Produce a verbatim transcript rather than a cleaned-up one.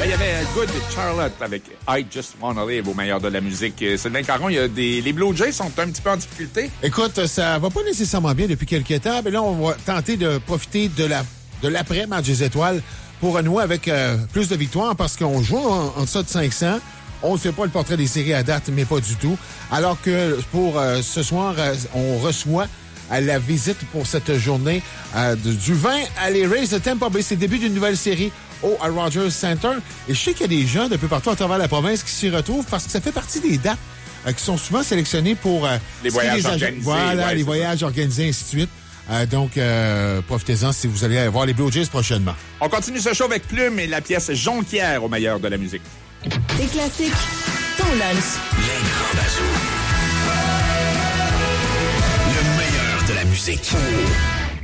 il y avait Good Charlotte avec I Just Wanna Live au meilleur de la musique. Sylvain Caron, il y a des, les Blue Jays sont un petit peu en difficulté. Écoute, ça va pas nécessairement bien depuis quelques temps, mais là, on va tenter de profiter de la de l'après-match des étoiles pour renouer avec euh, plus de victoires parce qu'on joue en, en deçà de cinq cents. On ne fait pas le portrait des séries à date, mais pas du tout. Alors que pour euh, ce soir, euh, on reçoit à la visite pour cette journée euh, de, du vingt à les Rays de Tampa Bay. C'est le début d'une nouvelle série au Rogers Center. Et je sais qu'il y a des gens d'un peu partout à travers la province qui s'y retrouvent parce que ça fait partie des dates euh, qui sont souvent sélectionnées pour... Euh, les voyages les organisés. Voilà, ouais, les voyages ça. organisés, ainsi de suite. Euh, donc, euh, profitez-en si vous allez voir les Blue Jays prochainement. On continue ce show avec Plume et la pièce Jonquière au meilleur de la musique. Des classiques, ton lunch. Les grands bazous. Le meilleur de la musique.